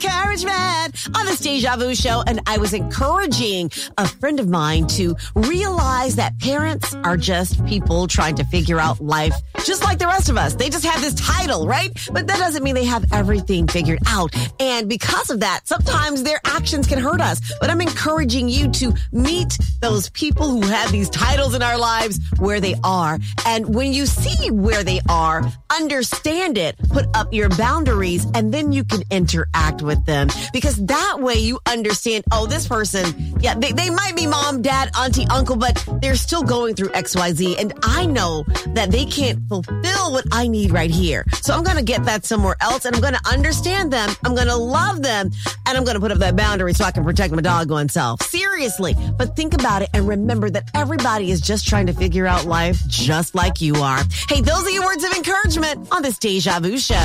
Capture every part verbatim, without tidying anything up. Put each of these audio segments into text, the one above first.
encouragement on this Deja Vu show, and I was encouraging a friend of mine to realize that parents are just people trying to figure out life just like the rest of us. They just have this title, right? But that doesn't mean they have everything figured out. And because of that, sometimes their actions can hurt us. But I'm encouraging you to meet those people who have these titles in our lives where they are. And when you see where they are, understand it, put up your boundaries, and then you can interact with them. Because that way you understand, oh, this person, yeah, they, they might be mom, dad, auntie, uncle, but they're still going through X Y Z. And I know that they can't fulfill what I need right here. So I'm going to get that somewhere else, and I'm going to understand them. I'm going to love them, and I'm going to put up that boundary so I can protect my doggone self. Seriously. But think about it and remember that everybody is just trying to figure out life just like you are. Hey, those are your words of encouragement on this Deja Vu show.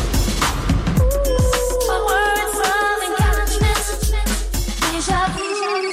Words of encouragement. Deja Vu.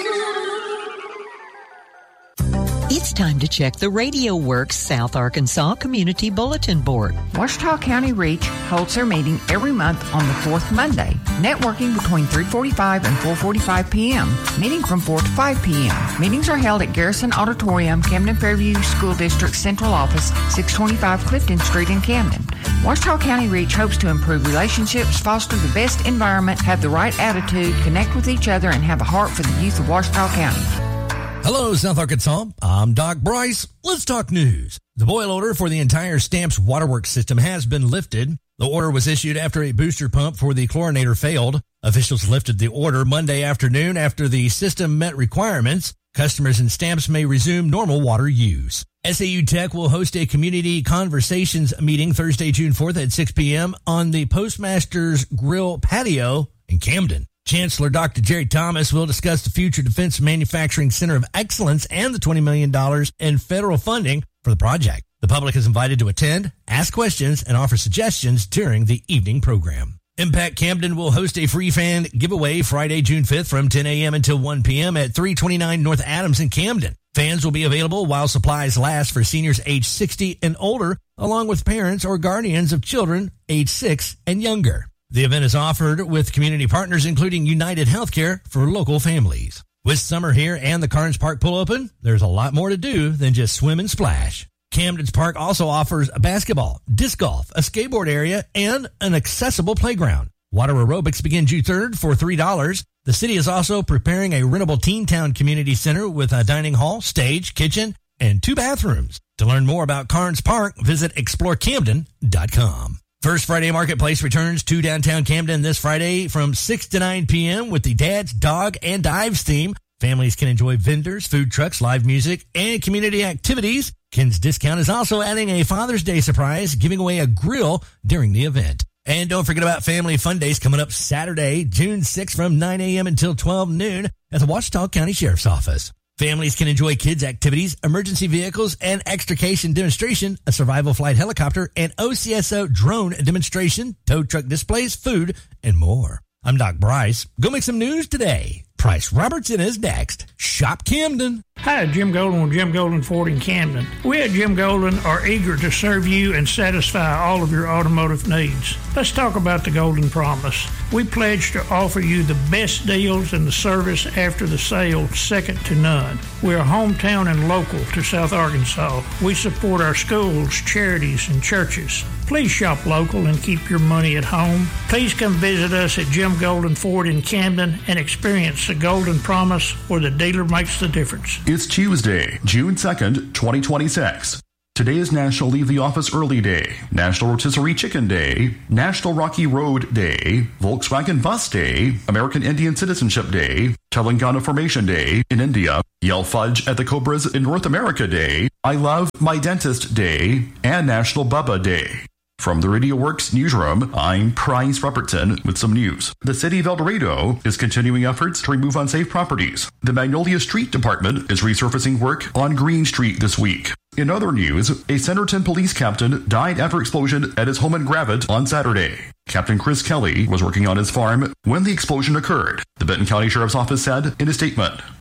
It's time to check the Radio Works South Arkansas Community Bulletin Board. Ouachita County Reach holds their meeting every month on the fourth Monday. Networking between three forty-five and four forty-five p.m. Meeting from four to five p.m. Meetings are held at Garrison Auditorium, Camden Fairview School District Central Office, six twenty-five Clifton Street in Camden. Ouachita County Reach hopes to improve relationships, foster the best environment, have the right attitude, connect with each other, and have a heart for the youth of Ouachita County. Hello, South Arkansas. I'm Doc Bryce. Let's talk news. The boil order for the entire Stamps Waterworks system has been lifted. The order was issued after a booster pump for the chlorinator failed. Officials lifted the order Monday afternoon after the system met requirements. Customers and Stamps may resume normal water use. S A U Tech will host a community conversations meeting Thursday, June fourth at six p.m. on the Postmaster's Grill patio in Camden. Chancellor Doctor Jerry Thomas will discuss the future Defense Manufacturing Center of Excellence and the twenty million dollars in federal funding for the project. The public is invited to attend, ask questions, and offer suggestions during the evening program. Impact Camden will host a free fan giveaway Friday, June fifth from ten a.m. until one p.m. at three twenty-nine North Adams in Camden. Fans will be available while supplies last for seniors age sixty and older, along with parents or guardians of children age six and younger. The event is offered with community partners, including United Healthcare for local families. With summer here and the Carnes Park pool open, there's a lot more to do than just swim and splash. Camden's Park also offers a basketball, disc golf, a skateboard area, and an accessible playground. Water aerobics begin June third for three dollars. The city is also preparing a rentable Teen Town Community Center with a dining hall, stage, kitchen, and two bathrooms. To learn more about Carnes Park, visit explore camden dot com. First Friday Marketplace returns to downtown Camden this Friday from six to nine p.m. with the Dad's Dog and Dives theme. Families can enjoy vendors, food trucks, live music, and community activities. Ken's Discount is also adding a Father's Day surprise, giving away a grill during the event. And don't forget about Family Fun Days coming up Saturday, June sixth from nine a.m. until twelve noon at the Ouachita County Sheriff's Office. Families can enjoy kids' activities, emergency vehicles, and extrication demonstration, a survival flight helicopter, and O C S O drone demonstration, tow truck displays, food, and more. I'm Doc Bryce. Go make some news today. Price Robertson is next. Shop Camden. Hi, Jim Golden with Jim Golden Ford in Camden. We at Jim Golden are eager to serve you and satisfy all of your automotive needs. Let's talk about the Golden Promise. We pledge to offer you the best deals and the service after the sale, second to none. We are hometown and local to South Arkansas. We support our schools, charities, and churches. Please shop local and keep your money at home. Please come visit us at Jim Golden Ford in Camden and experience the Golden Promise where the dealer makes the difference. It's Tuesday, June second, twenty twenty-six. Today is National Leave the Office Early Day, National Rotisserie Chicken Day, National Rocky Road Day, Volkswagen Bus Day, American Indian Citizenship Day, Telangana Formation Day in India, Yell Fudge at the Cobras in North America Day, I Love My Dentist Day, and National Bubba Day. From the Radio Works newsroom, I'm Price Robertson with some news. The city of El Dorado is continuing efforts to remove unsafe properties. The Magnolia Street Department is resurfacing work on Green Street this week. In other news, a Centerton police captain died after explosion at his home in Gravette on Saturday. Captain Chris Kelly was working on his farm when the explosion occurred, the Benton County Sheriff's Office said in a statement.